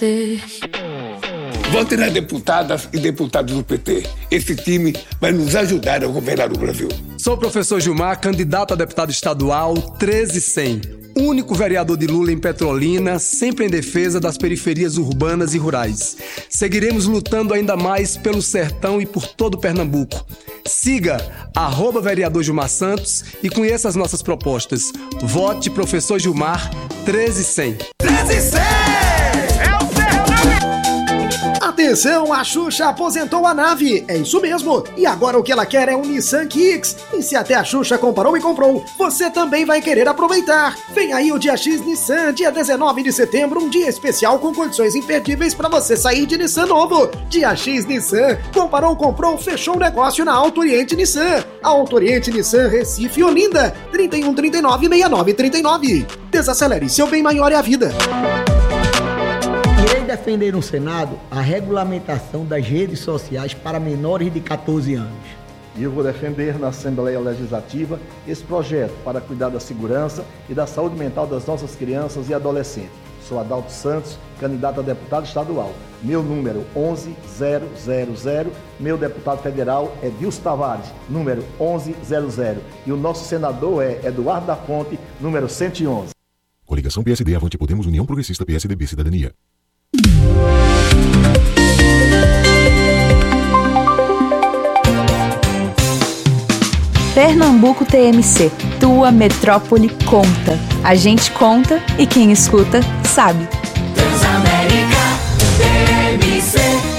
Vote nas deputadas e deputados do PT. Esse time vai nos ajudar a governar o Brasil. Sou o professor Gilmar, candidato a deputado estadual 13100. Único vereador de Lula em Petrolina, sempre em defesa das periferias urbanas e rurais. Seguiremos lutando ainda mais pelo sertão e por todo Pernambuco. Siga @vereador Gilmar Santos e conheça as nossas propostas. Vote professor Gilmar 13100. 13100! Atenção, a Xuxa aposentou a nave. É isso mesmo. E agora o que ela quer é um Nissan Kicks. E se até a Xuxa comparou e comprou, você também vai querer aproveitar. Vem aí o Dia X Nissan, dia 19 de setembro, um dia especial com condições imperdíveis para você sair de Nissan novo. Dia X Nissan. Comparou, comprou, fechou o negócio na Alto Oriente Nissan. Alto Oriente Nissan, Recife e Olinda. 3139-6939. Desacelere, seu bem maior é a vida. Irei defender no Senado a regulamentação das redes sociais para menores de 14 anos. E eu vou defender na Assembleia Legislativa esse projeto para cuidar da segurança e da saúde mental das nossas crianças e adolescentes. Sou Adalto Santos, candidato a deputado estadual. Meu número 11000. Meu deputado federal é Dilson Tavares, número 1100. E o nosso senador é Eduardo da Fonte, número 111. Coligação PSD, Avante Podemos, União Progressista, PSDB, Cidadania. Pernambuco TMC, tua metrópole conta. A gente conta e quem escuta sabe. Transamérica TMC.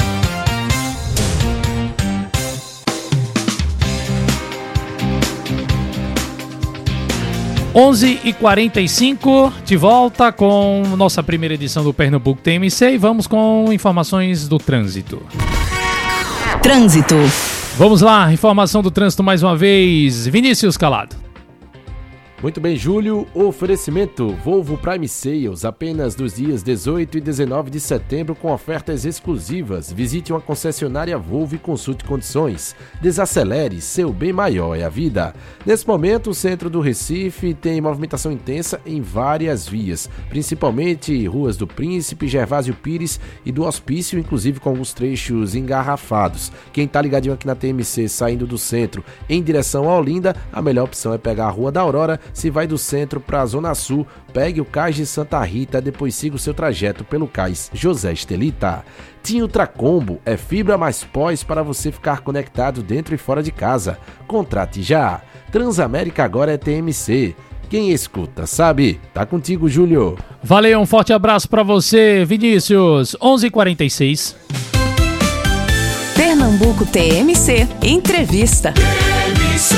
11h45, de volta com nossa primeira edição do Pernambuco TMC e vamos com informações do trânsito. Trânsito. Vamos lá, informação do trânsito mais uma vez. Vinícius Calado. Muito bem, Júlio. Oferecimento Volvo Prime Sales, apenas dos dias 18 e 19 de setembro com ofertas exclusivas. Visite uma concessionária Volvo e consulte condições. Desacelere, seu bem maior é a vida. Nesse momento, o centro do Recife tem movimentação intensa em várias vias, principalmente ruas do Príncipe, Gervásio Pires e do Hospício, inclusive com alguns trechos engarrafados. Quem tá ligadinho aqui na TMC saindo do centro em direção a Olinda, a melhor opção é pegar a Rua da Aurora. Se vai do centro para a Zona Sul, pegue o Cais de Santa Rita, depois siga o seu trajeto pelo Cais José Estelita. Tim Ultracombo é fibra mais pós para você ficar conectado dentro e fora de casa. Contrate já. Transamérica agora é TMC. Quem escuta sabe. Tá contigo, Júlio. Valeu, um forte abraço para você, Vinícius. 11h46. Pernambuco TMC. Entrevista. TMC.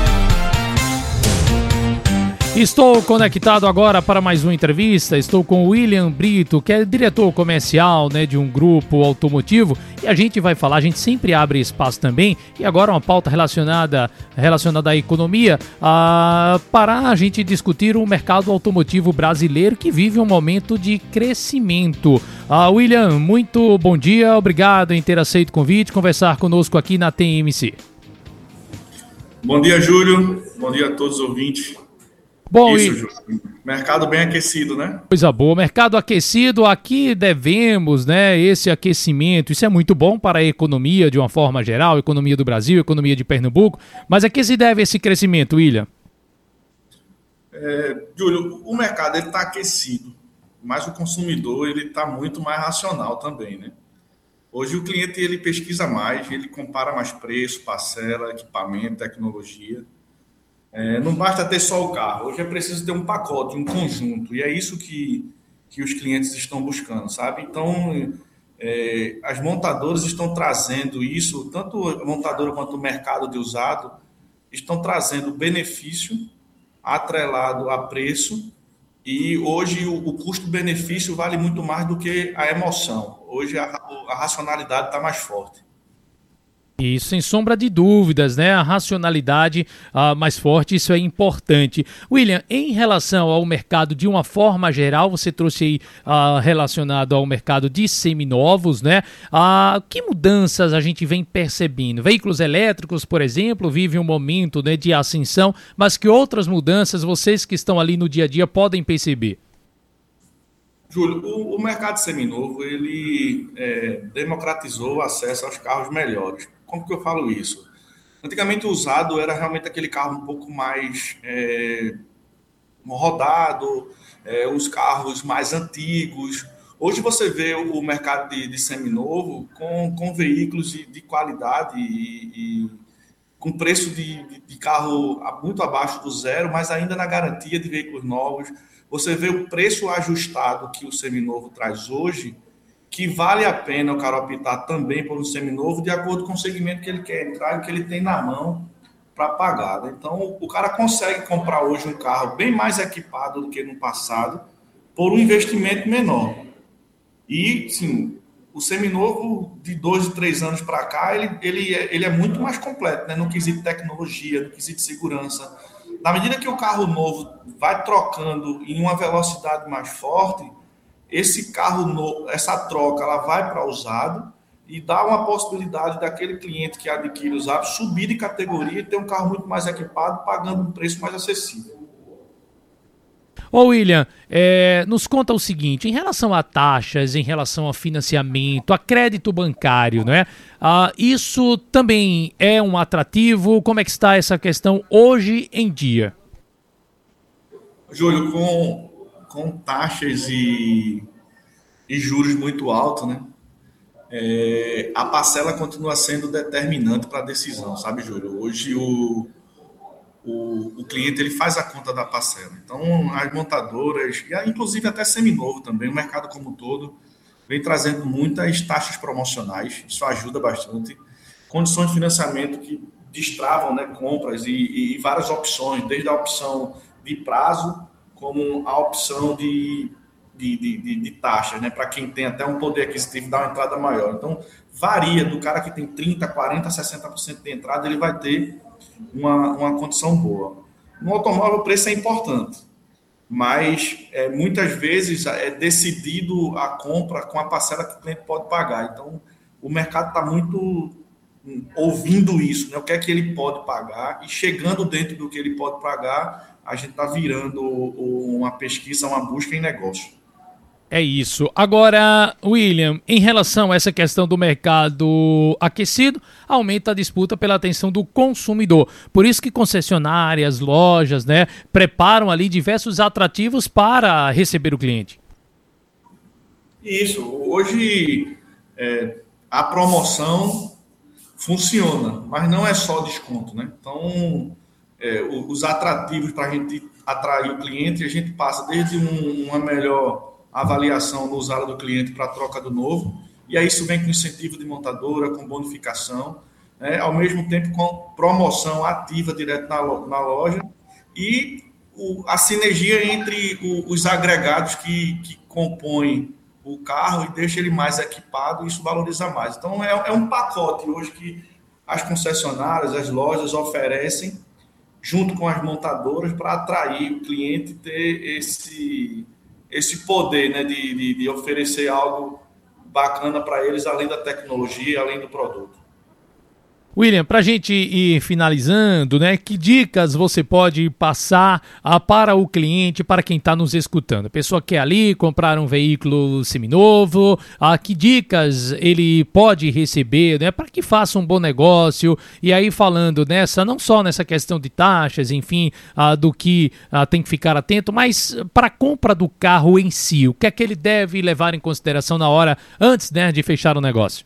Estou conectado agora para mais uma entrevista. Estou com o William Brito, que é diretor comercial, de um grupo automotivo, e a gente vai falar, a gente sempre abre espaço também, e agora uma pauta relacionada à economia, para a gente discutir o mercado automotivo brasileiro, que vive um momento de crescimento. William, muito bom dia, obrigado em ter aceito o convite, conversar conosco aqui na TMC. Bom dia, Júlio, bom dia a todos os ouvintes. Bom, Isso, mercado bem aquecido, né? Coisa boa, mercado aquecido, aqui devemos, esse aquecimento, isso é muito bom para a economia de uma forma geral, economia do Brasil, economia de Pernambuco, mas a que se deve esse crescimento, William? Júlio, o mercado está aquecido, mas o consumidor está muito mais racional também, né? Hoje o cliente ele pesquisa mais, ele compara mais preço, parcela, equipamento, tecnologia. Não basta ter só o carro, hoje é preciso ter um pacote, um conjunto, e é isso que os clientes estão buscando, sabe? Então, as montadoras estão trazendo isso, tanto a montadora quanto o mercado de usado, estão trazendo benefício atrelado a preço, e hoje o custo-benefício vale muito mais do que a emoção. Hoje a racionalidade está mais forte. Isso, sem sombra de dúvidas, a racionalidade mais forte, isso é importante. William, em relação ao mercado de uma forma geral, você trouxe aí relacionado ao mercado de seminovos, que mudanças a gente vem percebendo? Veículos elétricos, por exemplo, vivem um momento de ascensão, mas que outras mudanças vocês que estão ali no dia a dia podem perceber? Júlio, o mercado seminovo, ele democratizou o acesso aos carros melhores. Como que eu falo isso? Antigamente o usado era realmente aquele carro um pouco mais rodado, os carros mais antigos. Hoje você vê o mercado de seminovo com veículos de qualidade e com preço de carro muito abaixo do zero, mas ainda na garantia de veículos novos. Você vê o preço ajustado que o seminovo traz hoje, que vale a pena o cara optar também por um seminovo de acordo com o segmento que ele quer entrar e que ele tem na mão para pagar. Então, o cara consegue comprar hoje um carro bem mais equipado do que no passado por um investimento menor. E, sim, o seminovo de 2 e 3 anos para cá, ele é muito mais completo, né? No quesito tecnologia, no quesito segurança. Na medida que o carro novo vai trocando em uma velocidade mais forte, esse carro novo, essa troca, ela vai para usado e dá uma possibilidade daquele cliente que adquire usado subir de categoria e ter um carro muito mais equipado, pagando um preço mais acessível. Ô William, nos conta o seguinte, em relação a taxas, em relação a financiamento, a crédito bancário, né? Isso também é um atrativo? Como é que está essa questão hoje em dia? Júlio, com taxas e juros muito altos, né? A parcela continua sendo determinante para a decisão, sabe, Júlio? Hoje o cliente ele faz a conta da parcela. Então, as montadoras, e inclusive até seminovo também, o mercado como um todo, vem trazendo muitas taxas promocionais, isso ajuda bastante. Condições de financiamento que destravam, né, compras e várias opções, desde a opção de prazo, como a opção de taxas, né, para quem tem até um poder aquisitivo, dá uma entrada maior. Então, varia do cara que tem 30%, 40%, 60% de entrada, ele vai ter uma condição boa. No automóvel o preço é importante, mas muitas vezes é decidido a compra com a parcela que o cliente pode pagar. Então, o mercado está muito ouvindo isso, né? O que é que ele pode pagar, e chegando dentro do que ele pode pagar, a gente está virando uma pesquisa, uma busca em negócio. É isso. Agora, William, em relação a essa questão do mercado aquecido, aumenta a disputa pela atenção do consumidor. Por isso que concessionárias, lojas, né, preparam ali diversos atrativos para receber o cliente. Isso. Hoje, a promoção funciona, mas não é só desconto, né? Então, os atrativos para a gente atrair o cliente, a gente passa desde uma melhor avaliação no usado do cliente para a troca do novo, e aí isso vem com incentivo de montadora, com bonificação, né? Ao mesmo tempo com promoção ativa direto na loja, e a sinergia entre os agregados que compõem o carro e deixa ele mais equipado, e isso valoriza mais. Então é um pacote hoje que as concessionárias, as lojas oferecem junto com as montadoras para atrair o cliente e ter esse poder, né, de oferecer algo bacana para eles, além da tecnologia, além do produto. William, para a gente ir finalizando, né, que dicas você pode passar para o cliente, para quem está nos escutando? A pessoa quer ali comprar um veículo seminovo, que dicas ele pode receber, né, para que faça um bom negócio? E aí falando não só nessa questão de taxas, enfim, do que tem que ficar atento, mas para a compra do carro em si, o que é que ele deve levar em consideração na hora, antes, né, de fechar o negócio?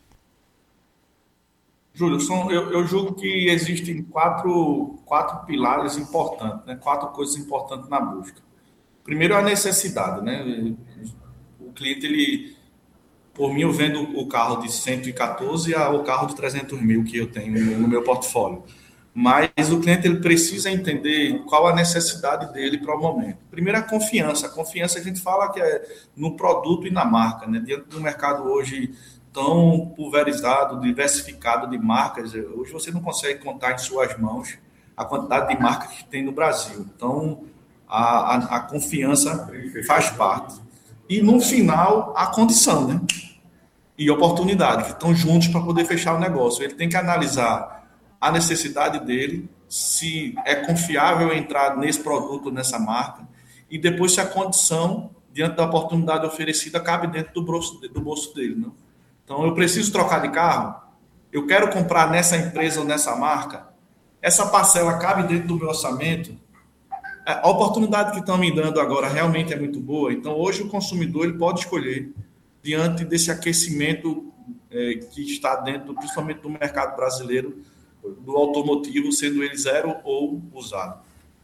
Júlio, eu julgo que existem quatro pilares importantes, né? 4 coisas importantes na busca. Primeiro é a necessidade, né? O cliente, ele, por mim, eu vendo o carro de 114 ao carro de 300 mil que eu tenho no meu portfólio. Mas o cliente ele precisa entender qual a necessidade dele para o momento. Primeiro, a confiança. A confiança a gente fala que é no produto e na marca, né? Dentro do mercado hoje tão pulverizado, diversificado de marcas, hoje você não consegue contar em suas mãos a quantidade de marcas que tem no Brasil. Então, a confiança faz parte. E, no final, a condição, né? E oportunidade, que estão juntos para poder fechar o negócio. Ele tem que analisar a necessidade dele, se é confiável entrar nesse produto, nessa marca, e depois se a condição diante da oportunidade oferecida, cabe dentro do bolso dele, né? Então, eu preciso trocar de carro, eu quero comprar nessa empresa ou nessa marca, essa parcela cabe dentro do meu orçamento. A oportunidade que estão me dando agora realmente é muito boa. Então, hoje o consumidor ele pode escolher, diante desse aquecimento que está dentro, principalmente do mercado brasileiro, do automotivo, sendo ele zero ou usado.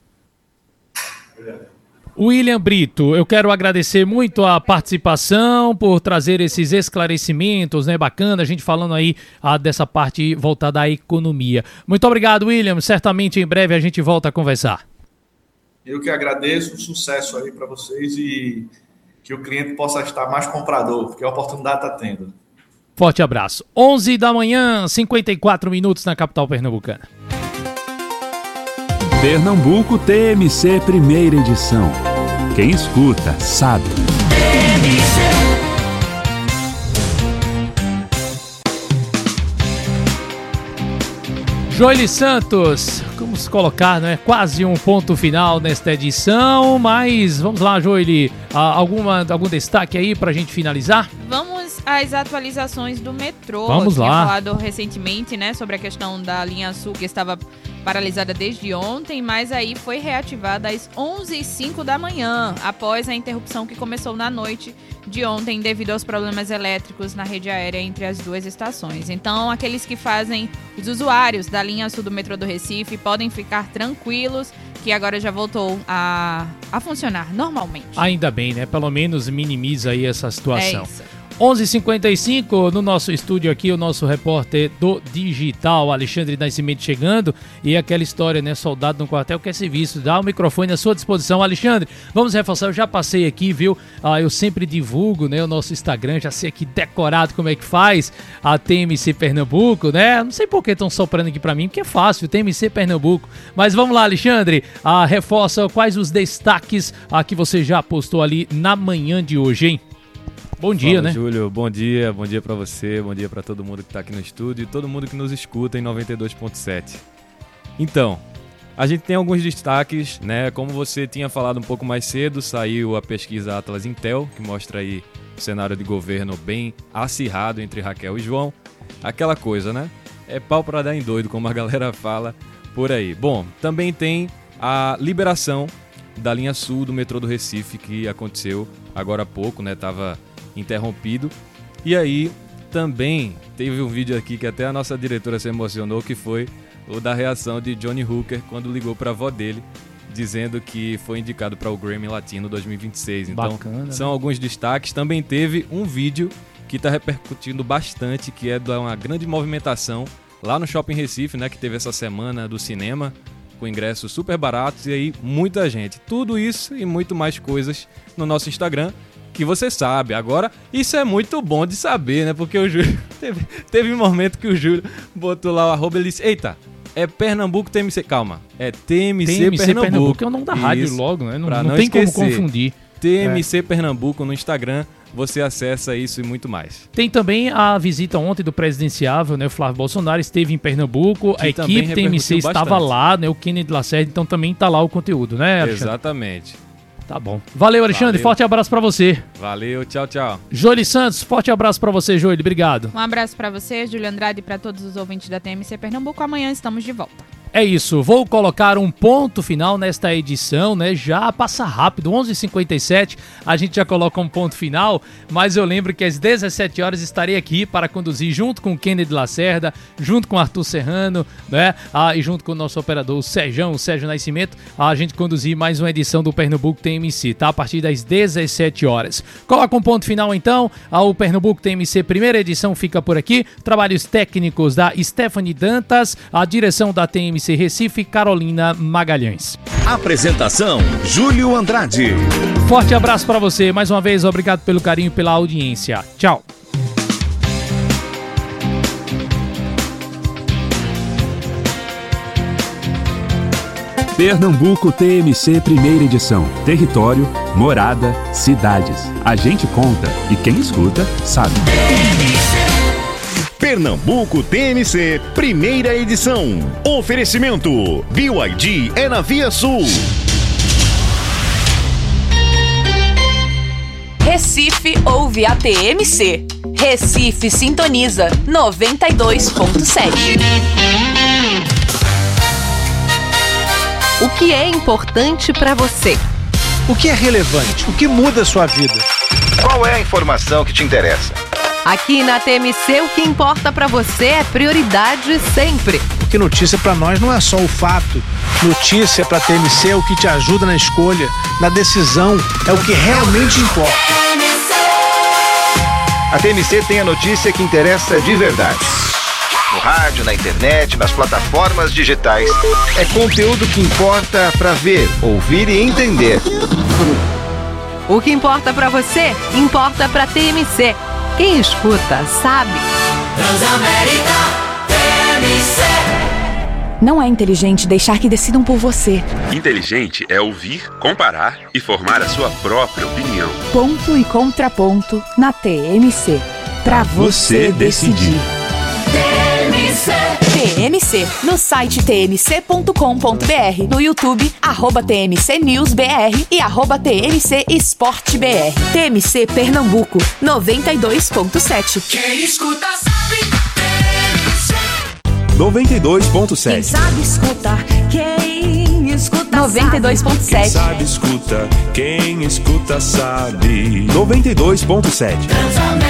William Brito, eu quero agradecer muito a participação, por trazer esses esclarecimentos, né? Bacana, a gente falando aí dessa parte voltada à economia. Muito obrigado, William. Certamente em breve a gente volta a conversar. Eu que agradeço, sucesso aí para vocês e que o cliente possa estar mais comprador, porque a oportunidade está tendo. Forte abraço. 11 da manhã, 54 minutos na capital pernambucana. Pernambuco TMC primeira edição. Quem escuta, sabe. Joely Santos, vamos colocar, né, quase um ponto final nesta edição, mas vamos lá, Joely, algum destaque aí pra gente finalizar? Vamos às atualizações do metrô. Vamos lá. Tinha falado recentemente, né, sobre a questão da linha sul que estava paralisada desde ontem, mas aí foi reativada às 11h05 da manhã, após a interrupção que começou na noite de ontem devido aos problemas elétricos na rede aérea entre as duas estações. Então, aqueles que fazem, os usuários da linha sul do metrô do Recife podem ficar tranquilos que agora já voltou a funcionar normalmente. Ainda bem, né? Pelo menos minimiza aí essa situação. É isso. 11h55, no nosso estúdio aqui, o nosso repórter do Digital, Alexandre Nascimento, chegando. E aquela história, né? Soldado no quartel quer serviço. Dá o microfone à sua disposição. Alexandre, vamos reforçar. Eu já passei aqui, viu? Eu sempre divulgo, né, o nosso Instagram. Já sei aqui decorado como é que faz a TMC Pernambuco, né? Não sei por que estão soprando aqui pra mim, porque é fácil, TMC Pernambuco. Mas vamos lá, Alexandre. Reforça quais os destaques que você já postou ali na manhã de hoje, hein? Bom dia, Fala, né? Júlio, bom dia pra você, bom dia pra todo mundo que tá aqui no estúdio e todo mundo que nos escuta em 92.7. Então, a gente tem alguns destaques, né? Como você tinha falado um pouco mais cedo, saiu a pesquisa Atlas Intel, que mostra aí o cenário de governo bem acirrado entre Raquel e João. Aquela coisa, né? É pau pra dar em doido, como a galera fala por aí. Bom, também tem a liberação da linha sul do metrô do Recife, que aconteceu agora há pouco, né? Tava interrompido. E aí também teve um vídeo aqui que até a nossa diretora se emocionou, que foi o da reação de Johnny Hooker quando ligou para a avó dele, dizendo que foi indicado para o Grammy Latino 2026. Então, bacana, são né? alguns destaques. Também teve um vídeo que está repercutindo bastante, que é de uma grande movimentação lá no Shopping Recife, né, que teve essa semana do cinema, com ingressos super baratos e aí muita gente. Tudo isso e muito mais coisas no nosso Instagram, que você sabe. Agora, isso é muito bom de saber, né? Porque o Júlio... Teve um momento que o Júlio botou lá o arroba e disse, eita, é Pernambuco TMC. Calma, é TMC Pernambuco. É o nome da rádio Isso, logo, né? Não tem esquecer. como confundir. TMC Pernambuco no Instagram, você acessa isso e muito mais. Tem também a visita ontem do presidenciável, né? O Flávio Bolsonaro esteve em Pernambuco, Que a também equipe TMC repercutiu estava bastante. lá, né? O Kennedy Lacerda, então também tá lá o conteúdo, né, Alexandre? Exatamente. Tá bom. Valeu, Alexandre. Valeu. Forte abraço pra você. Valeu, tchau, tchau. Joely Santos, forte abraço pra você, Joely. Obrigado. Um abraço para você, Júlio Andrade, e para todos os ouvintes da TMC Pernambuco. Amanhã estamos de volta. É isso, vou colocar um ponto final nesta edição, né? Já passa rápido, 11h57, a gente já coloca um ponto final, mas eu lembro que às 17 horas estarei aqui para conduzir junto com o Kennedy Lacerda, junto com o Arthur Serrano, né? E junto com o nosso operador, o Sérgio Nascimento, a gente conduzir mais uma edição do Pernambuco TMC, tá? A partir das 17 horas. Coloca um ponto final então, o Pernambuco TMC primeira edição fica por aqui, trabalhos técnicos da Stephanie Dantas, a direção da TMC Recife, Carolina Magalhães. Apresentação, Júlio Andrade. Forte abraço para você. Mais uma vez, obrigado pelo carinho e pela audiência. Tchau. Pernambuco TMC primeira edição. Território, morada, cidades. A gente conta e quem escuta sabe. Pernambuco TMC, primeira edição. Oferecimento: BYD é na Via Sul. Recife ouve a TMC. Recife sintoniza 92.7. O que é importante para você? O que é relevante? O que muda a sua vida? Qual é a informação que te interessa? Aqui na TMC, o que importa para você é prioridade sempre. Porque notícia para nós não é só o fato. Notícia para a TMC é o que te ajuda na escolha, na decisão, é o que realmente importa. A TMC tem a notícia que interessa de verdade. No rádio, na internet, nas plataformas digitais. É conteúdo que importa para ver, ouvir e entender. O que importa para você, importa para TMC. Quem escuta, sabe. Transamérica TMC. Não é inteligente deixar que decidam por você. Inteligente é ouvir, comparar e formar a sua própria opinião. Ponto e contraponto na TMC. Pra você decidir. TMC, no site tmc.com.br, no YouTube, @TMCNewsBR e @TMC EsporteBR. TMC Pernambuco, 92.7. Quem escuta sabe. 92.7. Quem sabe escutar, quem escuta 92.7. Quem sabe escuta, quem escuta sabe. 92.7.